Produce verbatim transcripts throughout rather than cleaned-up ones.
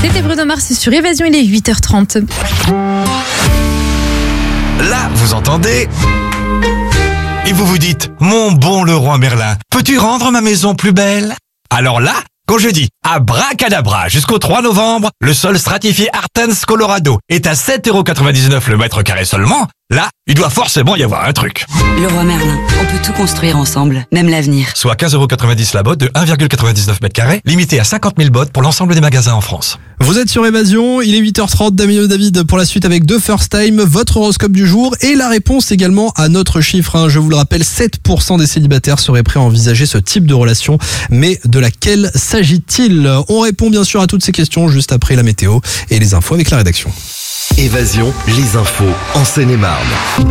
C'était Bruno Mars sur Évasion, il est huit heures trente. Là, vous entendez ? Et vous vous dites, mon bon Leroy Merlin, peux-tu rendre ma maison plus belle ? Alors là, quand je dis abracadabra jusqu'au trois novembre, le sol stratifié Artens Colorado est à sept euros quatre-vingt-dix-neuf le mètre carré seulement. Là, il doit forcément y avoir un truc. Leroy Merlin, on peut tout construire ensemble, même l'avenir. Soit quinze euros quatre-vingt-dix la botte de un virgule quatre-vingt-dix-neuf mètres carrés, limité à cinquante mille bottes pour l'ensemble des magasins en France. Vous êtes sur Évasion, il est huit heures trente, Damien et David pour la suite avec The First Time, votre horoscope du jour et la réponse également à notre chiffre. Hein. Je vous le rappelle, sept pour cent des célibataires seraient prêts à envisager ce type de relation. Mais de laquelle s'agit-il ? On répond bien sûr à toutes ces questions juste après la météo et les infos avec la rédaction. Évasion, les infos en Seine-et-Marne.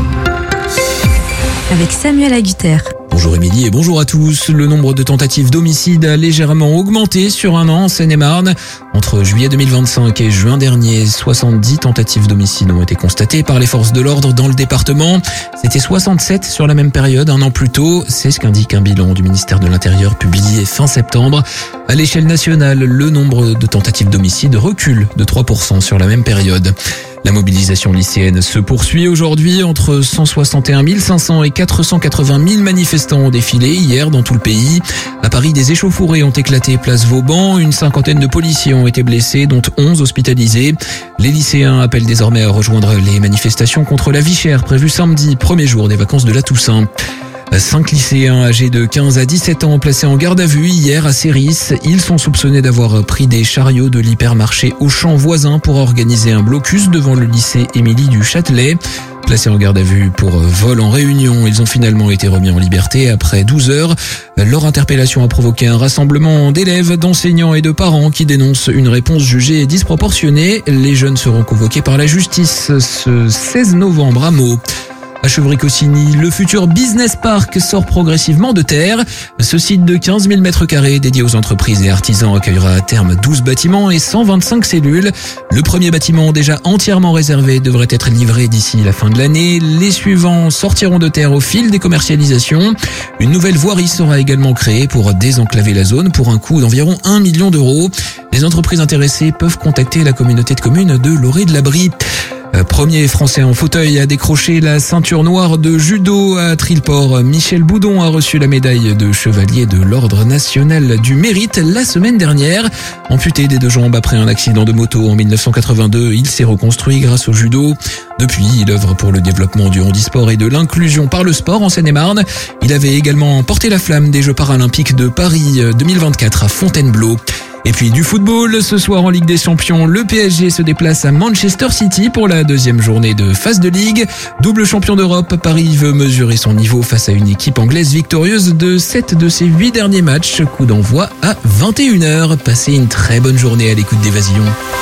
Avec Samuel Agutter. Bonjour Émilie et bonjour à tous. Le nombre de tentatives d'homicide a légèrement augmenté sur un an en Seine-et-Marne. Entre juillet deux mille vingt-cinq et juin dernier, soixante-dix tentatives d'homicide ont été constatées par les forces de l'ordre dans le département. C'était soixante-sept sur la même période un an plus tôt. C'est ce qu'indique un bilan du ministère de l'Intérieur publié fin septembre. À l'échelle nationale, le nombre de tentatives d'homicide recule de trois pour cent sur la même période. La mobilisation lycéenne se poursuit aujourd'hui. Entre cent soixante et un mille cinq cents et quatre cent quatre-vingt mille manifestants ont défilé hier dans tout le pays. À Paris, des échauffourées ont éclaté place Vauban. Une cinquantaine de policiers ont été blessés, dont onze hospitalisés. Les lycéens appellent désormais à rejoindre les manifestations contre la vie chère prévues samedi, premier jour des vacances de la Toussaint. Cinq lycéens âgés de quinze à dix-sept ans placés en garde à vue hier à Séris. Ils sont soupçonnés d'avoir pris des chariots de l'hypermarché Auchan voisin pour organiser un blocus devant le lycée Émilie du Châtelet. Placés en garde à vue pour vol en réunion, ils ont finalement été remis en liberté après douze heures. Leur interpellation a provoqué un rassemblement d'élèves, d'enseignants et de parents qui dénoncent une réponse jugée disproportionnée. Les jeunes seront convoqués par la justice ce seize novembre à Meaux. À Chevry-Cossigny, le futur Business Park sort progressivement de terre. Ce site de quinze mille mètres carrés dédié aux entreprises et artisans accueillera à terme douze bâtiments et cent vingt-cinq cellules. Le premier bâtiment, déjà entièrement réservé, devrait être livré d'ici la fin de l'année. Les suivants sortiront de terre au fil des commercialisations. Une nouvelle voirie sera également créée pour désenclaver la zone pour un coût d'environ un million d'euros. Les entreprises intéressées peuvent contacter la communauté de communes de Loré-de-l'Abri. Premier Français en fauteuil à décrocher la ceinture noire de judo à Trillport. Michel Boudon a reçu la médaille de chevalier de l'Ordre national du mérite la semaine dernière. Amputé des deux jambes après un accident de moto en dix-neuf cent quatre-vingt-deux, il s'est reconstruit grâce au judo. Depuis, il œuvre pour le développement du handisport et de l'inclusion par le sport en Seine-et-Marne. Il avait également porté la flamme des Jeux paralympiques de Paris deux mille vingt-quatre à Fontainebleau. Et puis du football, ce soir en Ligue des Champions, le P S G se déplace à Manchester City pour la deuxième journée de phase de Ligue. Double champion d'Europe, Paris veut mesurer son niveau face à une équipe anglaise victorieuse de sept de ses huit derniers matchs. Coup d'envoi à vingt et une heures. Passez une très bonne journée à l'écoute d'Évasion.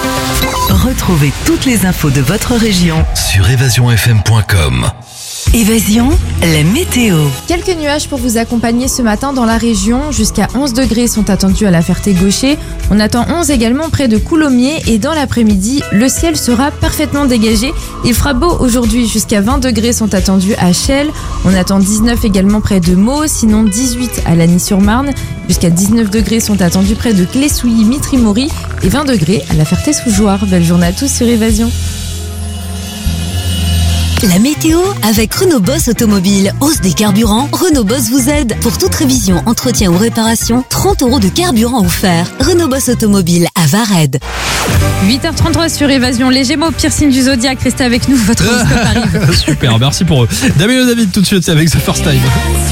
Retrouvez toutes les infos de votre région Sur évasion f m point com. Évasion, la météo. Quelques nuages pour vous accompagner ce matin dans la région. Jusqu'à onze degrés sont attendus à la Ferté-Gaucher. On attend onze également près de Coulommiers et dans l'après-midi, le ciel sera parfaitement dégagé. Il fera beau aujourd'hui, jusqu'à vingt degrés sont attendus à Chelles. On attend dix-neuf également près de Meaux, sinon dix-huit à Lagny-sur-Marne. Jusqu'à dix-neuf degrés sont attendus près de Clessouilly, Mitry-Mory et vingt degrés à la Ferté-sous-Jouarre. Belle journée à tous sur Évasion. La météo avec Renault Boss Automobile. Hausse des carburants, Renault Boss vous aide. Pour toute révision, entretien ou réparation, trente euros de carburant offert. Renault Boss Automobile à Vared. huit heures trente-trois sur Évasion. Les Gémeaux, pire signe du zodiaque, restez avec nous, votre horoscope arrive. Super, merci pour eux. Damien et David tout de suite, c'est avec The First Time.